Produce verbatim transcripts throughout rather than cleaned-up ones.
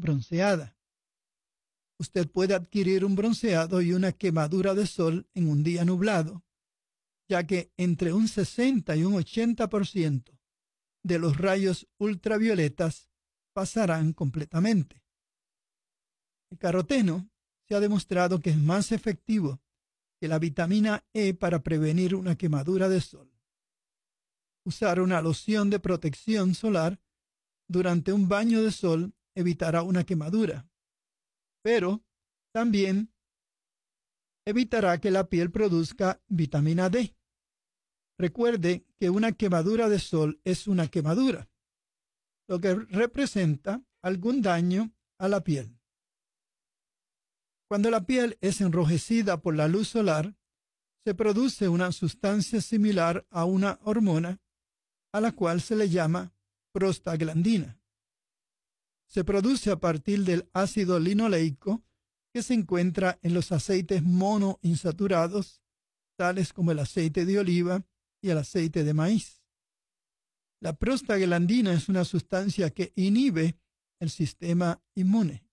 bronceada. Usted puede adquirir un bronceado y una quemadura de sol en un día nublado, ya que entre un sesenta y un ochenta por ciento de los rayos ultravioletas pasarán completamente. El caroteno se ha demostrado que es más efectivo que la vitamina E para prevenir una quemadura de sol. Usar una loción de protección solar durante un baño de sol evitará una quemadura, pero también evitará que la piel produzca vitamina D. Recuerde que una quemadura de sol es una quemadura, lo que representa algún daño a la piel. Cuando la piel es enrojecida por la luz solar, se produce una sustancia similar a una hormona, a la cual se le llama prostaglandina. Se produce a partir del ácido linoleico que se encuentra en los aceites monoinsaturados, tales como el aceite de oliva y el aceite de maíz. La prostaglandina es una sustancia que inhibe el sistema inmune.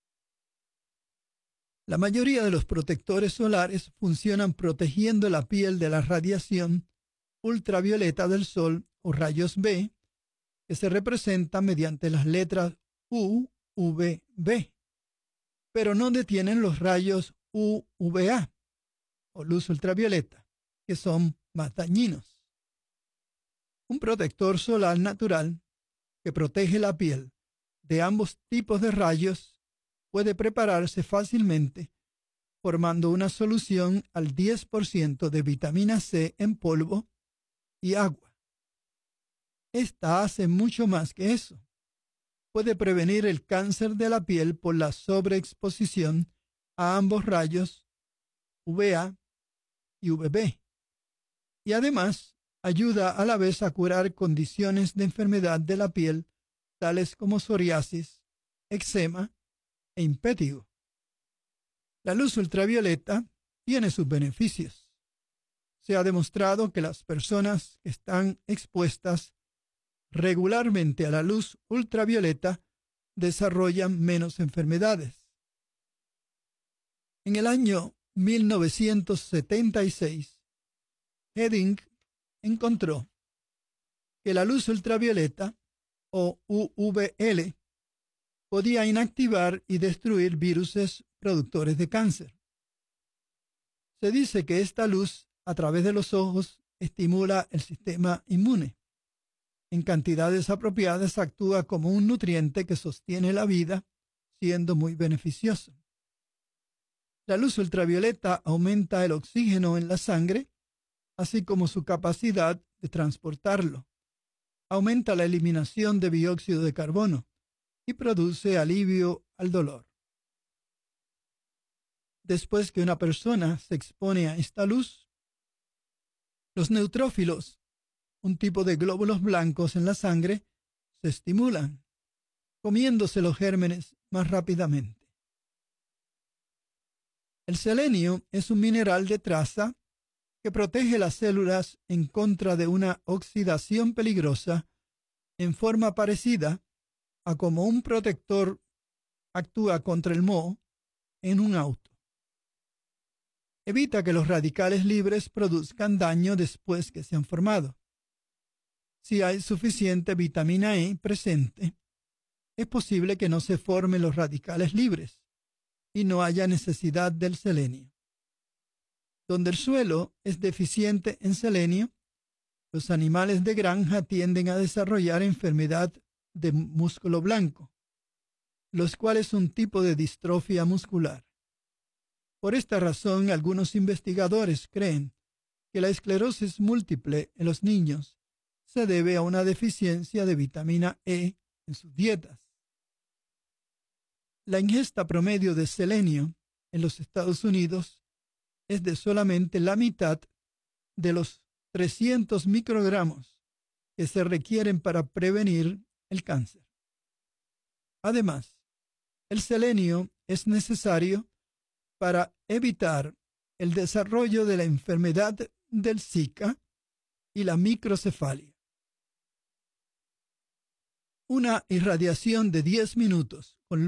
La mayoría de los protectores solares funcionan protegiendo la piel de la radiación ultravioleta del sol o rayos B, que se representan mediante las letras U V B, pero no detienen los rayos U V A o luz ultravioleta, que son más dañinos. Un protector solar natural que protege la piel de ambos tipos de rayos puede prepararse fácilmente formando una solución al diez por ciento de vitamina C en polvo y agua. Esta hace mucho más que eso. Puede prevenir el cáncer de la piel por la sobreexposición a ambos rayos U V A y U V B. Y además ayuda a la vez a curar condiciones de enfermedad de la piel tales como psoriasis, eczema e impétigo. La luz ultravioleta tiene sus beneficios. Se ha demostrado que las personas que están expuestas regularmente a la luz ultravioleta desarrollan menos enfermedades. En el año mil novecientos setenta y seis, Edding encontró que la luz ultravioleta, o U V L, podía inactivar y destruir viruses productores de cáncer. Se dice que esta luz, a través de los ojos, estimula el sistema inmune. En cantidades apropiadas actúa como un nutriente que sostiene la vida, siendo muy beneficioso. La luz ultravioleta aumenta el oxígeno en la sangre, así como su capacidad de transportarlo. Aumenta la eliminación de dióxido de carbono y produce alivio al dolor. Después que una persona se expone a esta luz, los neutrófilos, un tipo de glóbulos blancos en la sangre, se estimulan, comiéndose los gérmenes más rápidamente. El selenio es un mineral de traza que protege las células en contra de una oxidación peligrosa en forma parecida a como un protector actúa contra el moho en un auto. Evita que los radicales libres produzcan daño después que se han formado. Si hay suficiente vitamina E presente, es posible que no se formen los radicales libres y no haya necesidad del selenio. Donde el suelo es deficiente en selenio, los animales de granja tienden a desarrollar enfermedad de músculo blanco, los cuales es un tipo de distrofia muscular. Por esta razón, algunos investigadores creen que la esclerosis múltiple en los niños se debe a una deficiencia de vitamina E en sus dietas. La ingesta promedio de selenio en los Estados Unidos es de solamente la mitad de los trescientos microgramos que se requieren para prevenir el cáncer. Además, el selenio es necesario para evitar el desarrollo de la enfermedad del Zika y la microcefalia. Una irradiación de diez minutos con